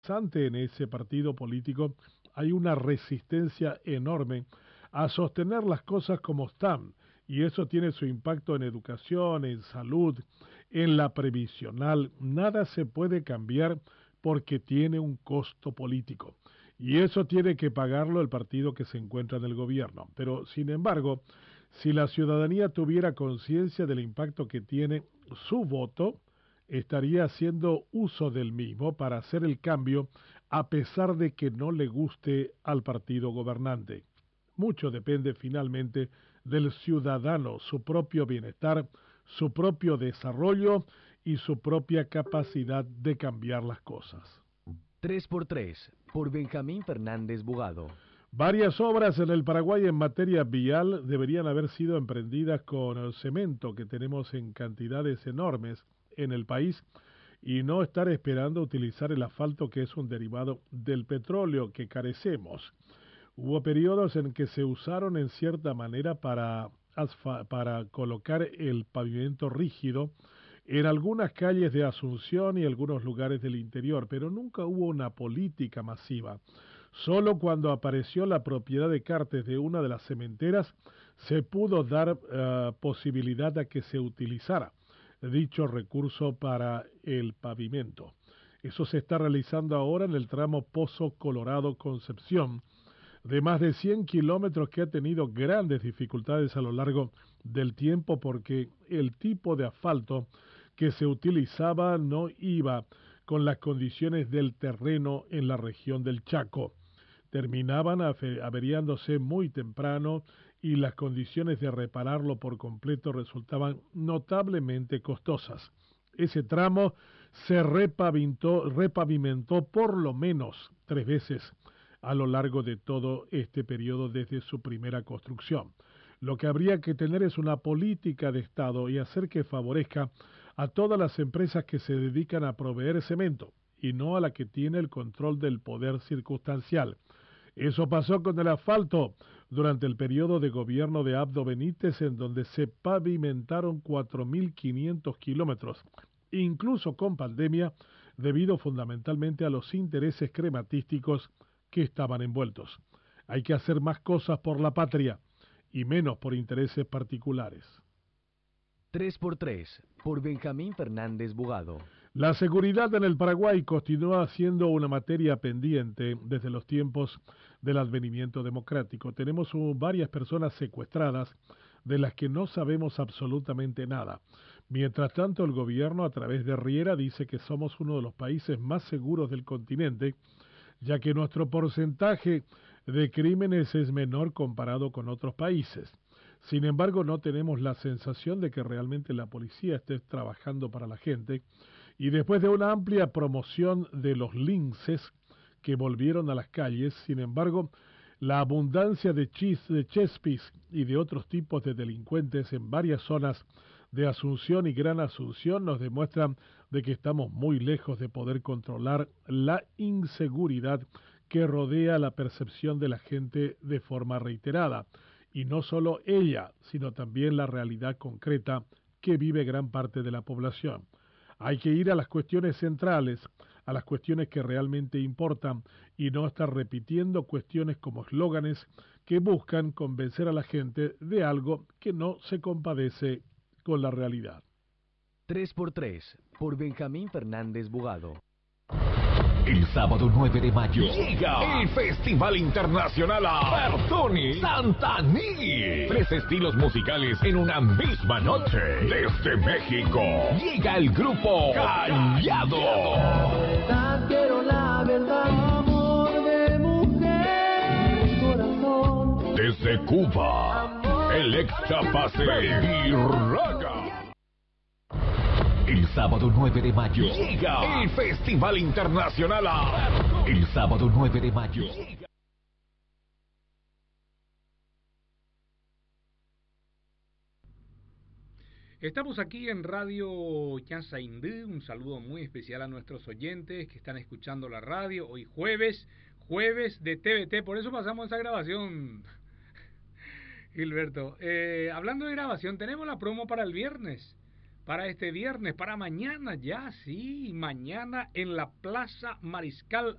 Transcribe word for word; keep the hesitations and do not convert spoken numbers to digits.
interesante en ese partido político, hay una resistencia enorme a sostener las cosas como están, y eso tiene su impacto en educación, en salud, en la previsional. Nada se puede cambiar porque tiene un costo político. Y eso tiene que pagarlo el partido que se encuentra en el gobierno. Pero, sin embargo, si la ciudadanía tuviera conciencia del impacto que tiene su voto, estaría haciendo uso del mismo para hacer el cambio a pesar de que no le guste al partido gobernante. Mucho depende finalmente del ciudadano, su propio bienestar, su propio desarrollo y su propia capacidad de cambiar las cosas. tres por tres, por Benjamín Fernández Bugado. Varias obras en el Paraguay en materia vial deberían haber sido emprendidas con cemento que tenemos en cantidades enormes en el país y no estar esperando utilizar el asfalto que es un derivado del petróleo que carecemos. Hubo periodos en que se usaron en cierta manera para, para colocar el pavimento rígido en algunas calles de Asunción y algunos lugares del interior, pero nunca hubo una política masiva. Solo cuando apareció la propiedad de Cartes de una de las cementeras se pudo dar uh, posibilidad a que se utilizara dicho recurso para el pavimento. Eso se está realizando ahora en el tramo Pozo Colorado-Concepción, de más de cien kilómetros que ha tenido grandes dificultades a lo largo del tiempo porque el tipo de asfalto que se utilizaba no iba con las condiciones del terreno en la región del Chaco. Terminaban averiándose muy temprano y las condiciones de repararlo por completo resultaban notablemente costosas. Ese tramo se repavimentó, repavimentó por lo menos tres veces a lo largo de todo este periodo desde su primera construcción. Lo que habría que tener es una política de Estado y hacer que favorezca a todas las empresas que se dedican a proveer cemento y no a la que tiene el control del poder circunstancial. Eso pasó con el asfalto durante el periodo de gobierno de Abdo Benítez, en donde se pavimentaron cuatro mil quinientos kilómetros, incluso con pandemia, debido fundamentalmente a los intereses crematísticos que estaban envueltos. Hay que hacer más cosas por la patria y menos por intereses particulares. tres por tres, por Benjamín Fernández Bugado. La seguridad en el Paraguay continúa siendo una materia pendiente desde los tiempos del advenimiento democrático. Tenemos uh, varias personas secuestradas de las que no sabemos absolutamente nada. Mientras tanto, el gobierno a través de Riera dice que somos uno de los países más seguros del continente, ya que nuestro porcentaje de crímenes es menor comparado con otros países. Sin embargo, no tenemos la sensación de que realmente la policía esté trabajando para la gente, y después de una amplia promoción de los linces que volvieron a las calles, sin embargo, la abundancia de, chis, de chespis y de otros tipos de delincuentes en varias zonas de Asunción y Gran Asunción nos demuestran de que estamos muy lejos de poder controlar la inseguridad que rodea la percepción de la gente de forma reiterada. Y no solo ella, sino también la realidad concreta que vive gran parte de la población. Hay que ir a las cuestiones centrales, a las cuestiones que realmente importan y no estar repitiendo cuestiones como eslóganes que buscan convencer a la gente de algo que no se compadece con la realidad. tres por tres, por Benjamín Fernández Bugado. El sábado nueve de mayo llega el Festival Internacional Abertoni Santaní. Tres estilos musicales en una misma noche. Desde México llega el grupo Callado. Quiero la verdad, amor de mujer, corazón. Desde Cuba, el ex Chapace y Raga. El sábado nueve de mayo llega el Festival Internacional Abertoni. El sábado nueve de mayo llega. Estamos aquí en Radio Chasaindú. Un saludo muy especial a nuestros oyentes que están escuchando la radio hoy jueves, jueves de T V T. Por eso pasamos esa grabación, Gilberto. Eh, hablando de grabación, tenemos la promo para el viernes. Para este viernes, para mañana ya, sí, mañana en la Plaza Mariscal